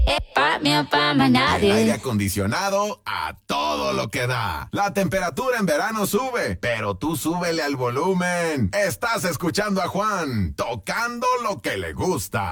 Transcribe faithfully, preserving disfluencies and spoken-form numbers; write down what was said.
Pa' mí o pa' más El nadie. aire acondicionado a todo lo que da. La temperatura en verano sube, pero tú súbele al volumen. Estás escuchando a Juan, tocando lo que le gusta.